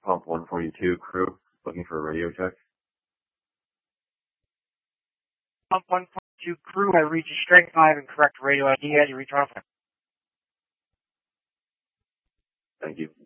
Pump 142 crew, looking for a radio check. Pump 142 crew, I read you strength 5 and correct radio ID as you reach our. Thank you.